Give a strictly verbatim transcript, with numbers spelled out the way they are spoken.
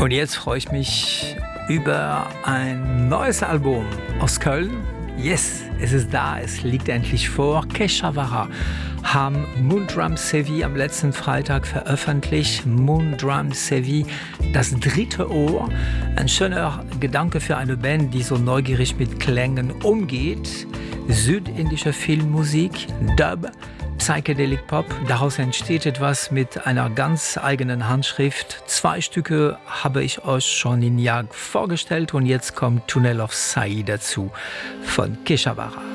Und jetzt freue ich mich über ein neues Album aus Köln. Yes, es ist da, es liegt endlich vor. Keshavara haben Moondrum Sevi am letzten Freitag veröffentlicht. Moondrum Sevi, das dritte Ohr. Ein schöner Gedanke für eine Band, die so neugierig mit Klängen umgeht. Südindische Filmmusik, Dub, Psychedelic Pop. Daraus entsteht etwas mit einer ganz eigenen Handschrift. Zwei Stücke habe ich euch schon in Jahr vorgestellt und jetzt kommt Tunnel of Sai dazu von Keshavara.